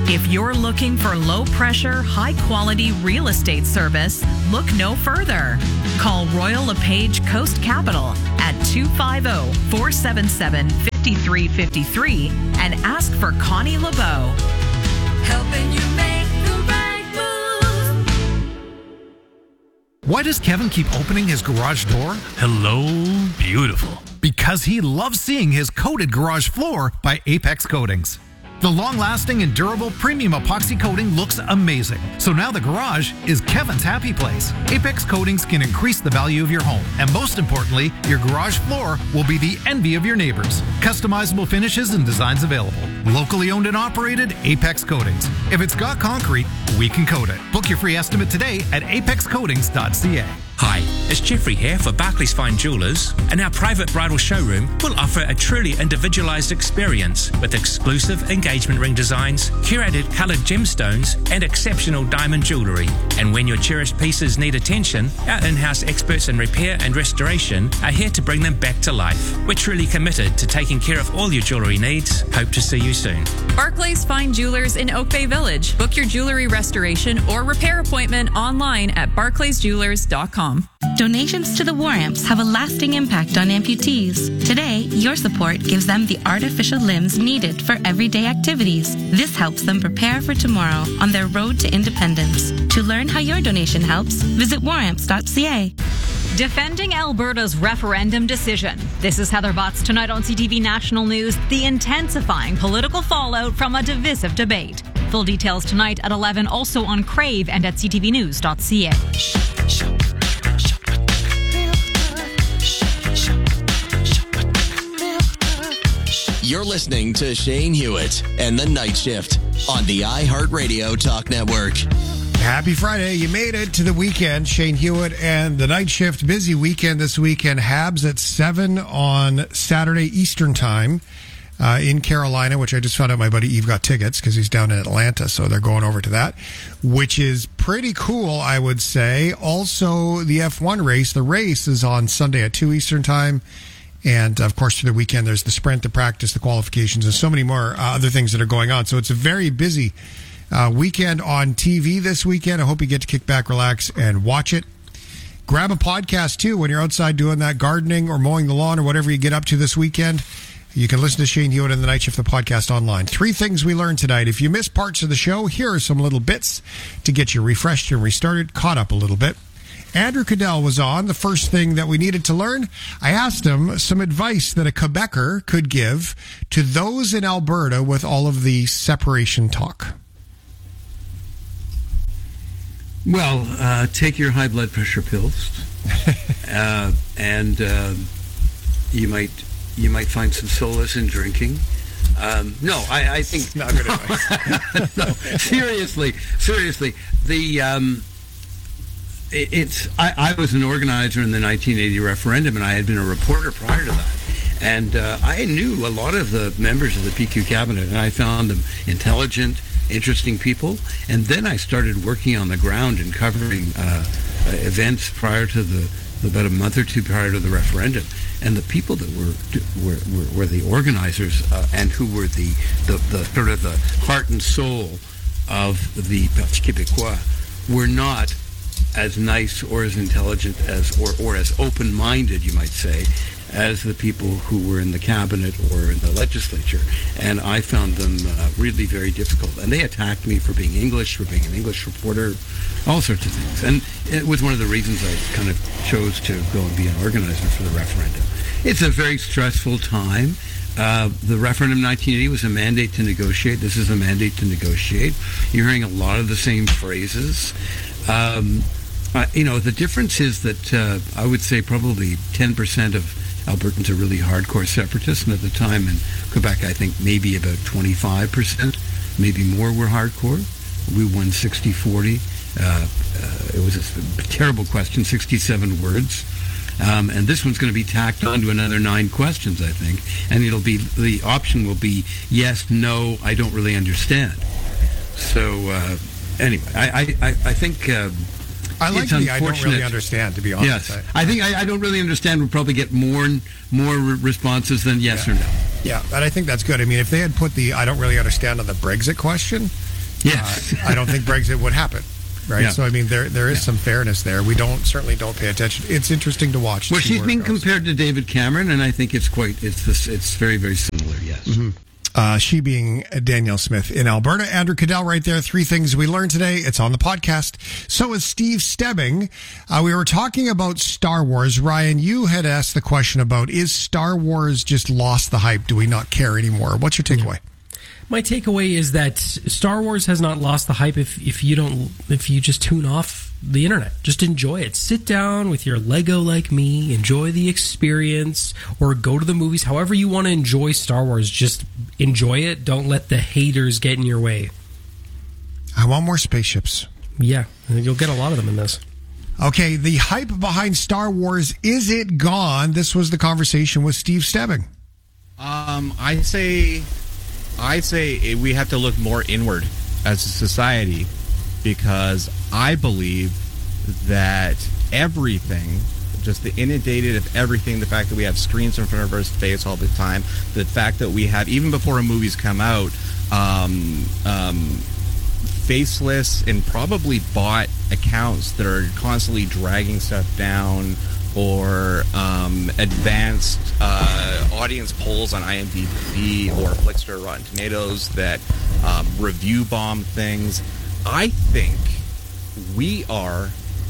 If you're looking for low-pressure, high-quality real estate service, look no further. Call Royal LePage Coast Capital at 250-477-5353 and ask for Connie LeBeau. Helping you make the right move. Why does Kevin keep opening his garage door? Hello, beautiful. Because he loves seeing his coated garage floor by Apex Coatings. The long-lasting and durable premium epoxy coating looks amazing. So now the garage is Kevin's happy place. Apex Coatings can increase the value of your home. And most importantly, your garage floor will be the envy of your neighbors. Customizable finishes and designs available. Locally owned and operated, Apex Coatings. If it's got concrete, we can coat it. Book your free estimate today at apexcoatings.ca. Hi, it's Jeffrey here for Barclays Fine Jewelers, and our private bridal showroom will offer a truly individualized experience with exclusive engagement ring designs, curated colored gemstones, and exceptional diamond jewelry. And when your cherished pieces need attention, our in-house experts in repair and restoration are here to bring them back to life. We're truly committed to taking care of all your jewelry needs. Hope to see you soon. Barclays Fine Jewelers in Oak Bay Village. Book your jewelry restoration or repair appointment online at barclaysjewelers.com. Donations to the War Amps have a lasting impact on amputees. Today, your support gives them the artificial limbs needed for everyday activities. This helps them prepare for tomorrow on their road to independence. To learn how your donation helps, visit waramps.ca. Defending Alberta's referendum decision. This is Heather Butts tonight on CTV National News. The intensifying political fallout from a divisive debate. Full details tonight at 11, also on Crave and at ctvnews.ca. You're listening to Shane Hewitt and The Night Shift on the iHeartRadio Talk Network. Happy Friday. You made it to the weekend. Shane Hewitt and The Night Shift. Busy weekend this weekend. Habs at 7 on Saturday Eastern Time in Carolina, which I just found out my buddy Eve got tickets because he's down in Atlanta, so they're going over to that, which is pretty cool, I would say. Also, the F1 race. The race is on Sunday at 2 Eastern Time. And, of course, through the weekend, there's the sprint, the practice, the qualifications, and so many more other things that are going on. So it's a very busy weekend on TV this weekend. I hope you get to kick back, relax, and watch it. Grab a podcast, too, when you're outside doing that gardening or mowing the lawn or whatever you get up to this weekend. You can listen to Shane Hewitt and The Night Shift, the podcast online. 3 things we learned tonight. If you missed parts of the show, here are some little bits to get you refreshed and restarted, caught up a little bit. Andrew Cadell was on. The first thing that we needed to learn, I asked him some advice that a Quebecer could give to those in Alberta with all of the separation talk. Well, take your high blood pressure pills, and you might find some solace in drinking. No, I think not good advice. No, seriously, the. I was an organizer in the 1980 referendum, and I had been a reporter prior to that. And I knew a lot of the members of the PQ cabinet, and I found them intelligent, interesting people. And then I started working on the ground and covering events prior to about a month or two prior to the referendum. And the people that were the organizers and who were the sort of the heart and soul of the Parti Québécois were not as nice or as intelligent as or as open-minded, you might say, as the people who were in the cabinet or in the legislature. And I found them really very difficult. And they attacked me for being English, for being an English reporter, all sorts of things. And it was one of the reasons I kind of chose to go and be an organizer for the referendum. It's a very stressful time. The referendum in 1980 was a mandate to negotiate. This is a mandate to negotiate. You're hearing a lot of the same phrases. The difference is that I would say probably 10% of Albertans are really hardcore separatists, and at the time in Quebec, I think maybe about 25%, maybe more, were hardcore. We won 60-40. It was a terrible question, 67 words. And this one's going to be tacked on to another 9 questions, I think. And the option will be yes, no, I don't really understand. So anyway, I think I like the I don't really understand, to be honest. Yes, I think I don't really understand would probably get more responses than yes or no. Yeah, and I think that's good. I mean, if they had put the I don't really understand on the Brexit question, I don't think Brexit would happen. Right, Yeah. so I mean, there is some fairness there. We certainly don't pay attention. It's interesting to watch. Well, to see she's where it being goes. compared to David Cameron, and I think it's very, very similar. Yes. She being Danielle Smith in Alberta. Andrew Cadell right there. 3 things we learned today. It's on the podcast. So is Steve Stebbing. We were talking about Star Wars. Ryan, you had asked the question about, is Star Wars just lost the hype? Do we not care anymore? What's your takeaway? My takeaway is that Star Wars has not lost the hype if you just tune off the internet. Just enjoy it. Sit down with your Lego like me, enjoy the experience, or go to the movies. However you want to enjoy Star Wars, just enjoy it. Don't let the haters get in your way. I want more spaceships. Yeah, you'll get a lot of them in this. Okay, the hype behind Star Wars, is it gone? This was the conversation with Steve Stebbing. I'd say we have to look more inward as a society, because I believe that everything, just the inundated of everything, the fact that we have screens in front of our face all the time, the fact that we have, even before a movie's come out, faceless and probably bought accounts that are constantly dragging stuff down, or advanced audience polls on IMDb or Flixster or Rotten Tomatoes that review bomb things. I think we are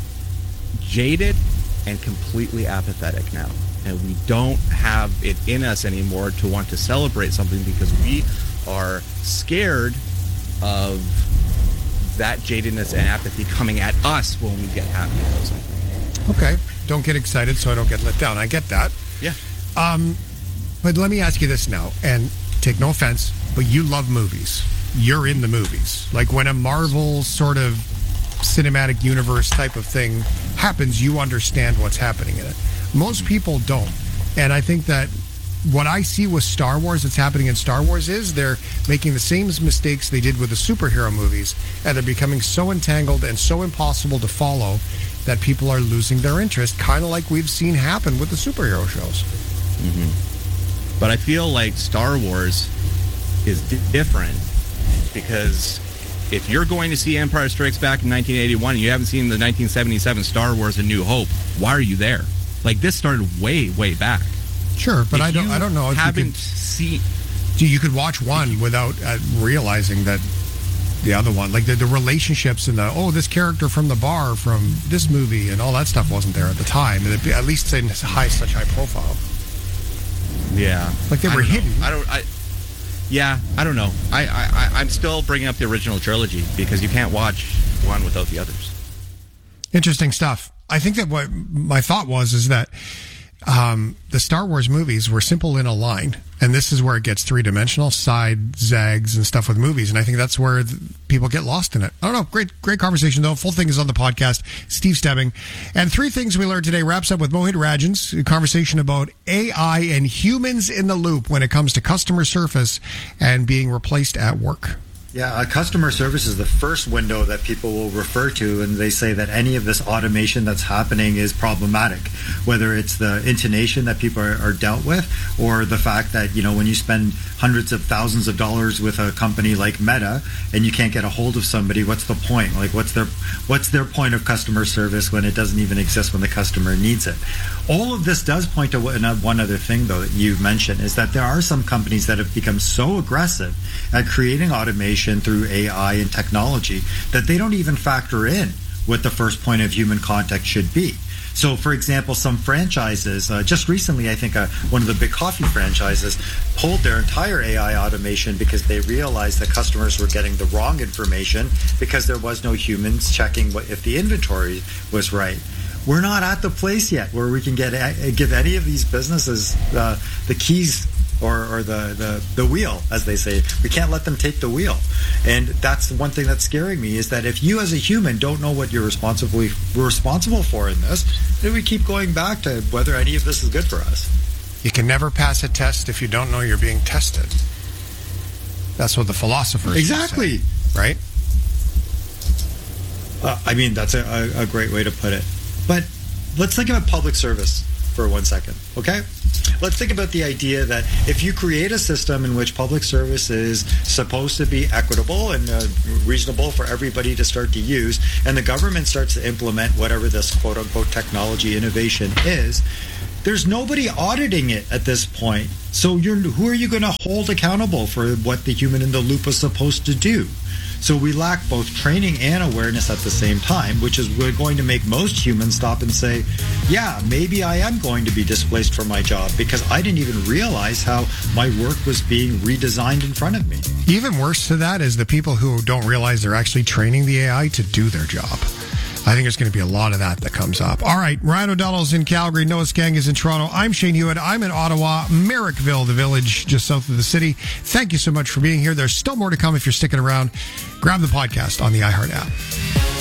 jaded and completely apathetic now, and we don't have it in us anymore to want to celebrate something, because we are scared of that jadedness and apathy coming at us when we get happy about something. Okay. Don't get excited so I don't get let down. I get that. Yeah. But let me ask you this now, and take no offense, but you love movies. You're in the movies. Like when a Marvel sort of cinematic universe type of thing happens, you understand what's happening in it. Most people don't. And I think that what I see with Star Wars, that's happening in Star Wars, is they're making the same mistakes they did with the superhero movies, and they're becoming so entangled and so impossible to follow that people are losing their interest, kind of like we've seen happen with the superhero shows. Mm-hmm. But I feel like Star Wars is different, because if you're going to see Empire Strikes Back in 1981 and you haven't seen the 1977 Star Wars A New Hope, why are you there? Like, this started way, way back. Sure, but I don't know if haven't seen. You could watch one without realizing that the other one, like the relationships and this character from the bar from this movie and all that stuff wasn't there at the time. At least in such high profile. Yeah, like they were hidden. I don't know. I'm still bringing up the original trilogy, because you can't watch one without the others. Interesting stuff. I think that what my thought is that the Star Wars movies were simple in a line, and this is where it gets three-dimensional, side zags and stuff with movies, and I think that's where people get lost in it. I don't know. Great conversation, though. Full thing is on the podcast. Steve Stebbing. And 3 things we learned today wraps up with Mohit Rajan's conversation about AI and humans in the loop when it comes to customer service and being replaced at work. Yeah, customer service is the first window that people will refer to, and they say that any of this automation that's happening is problematic, whether it's the intonation that people are dealt with, or the fact that, when you spend hundreds of thousands of dollars with a company like Meta and you can't get a hold of somebody, what's the point? Like, what's their point of customer service when it doesn't even exist when the customer needs it? All of this does point to one other thing, though, that you've mentioned, is that there are some companies that have become so aggressive at creating automation through AI and technology that they don't even factor in what the first point of human contact should be. So, for example, some franchises, just recently, I think one of the big coffee franchises pulled their entire AI automation because they realized that customers were getting the wrong information because there was no humans checking if the inventory was right. We're not at the place yet where we can give any of these businesses the keys or the wheel, as they say. We can't let them take the wheel. And that's one thing that's scaring me, is that if you as a human don't know what you're responsible for in this, then we keep going back to whether any of this is good for us. You can never pass a test if you don't know you're being tested. That's what the philosophers exactly say, right? I mean, that's a great way to put it. But let's think about public service for 1 second, okay? Let's think about the idea that if you create a system in which public service is supposed to be equitable and reasonable for everybody to start to use, and the government starts to implement whatever this quote-unquote technology innovation is, there's nobody auditing it at this point. So who are you going to hold accountable for what the human in the loop was supposed to do? So we lack both training and awareness at the same time, which is we're going to make most humans stop and say, yeah, maybe I am going to be displaced from my job because I didn't even realize how my work was being redesigned in front of me. Even worse to that is the people who don't realize they're actually training the AI to do their job. I think there's going to be a lot of that comes up. All right, Ryan O'Donnell's in Calgary. Noah Skang is in Toronto. I'm Shane Hewitt. I'm in Ottawa, Merrickville, the village just south of the city. Thank you so much for being here. There's still more to come if you're sticking around. Grab the podcast on the iHeart app.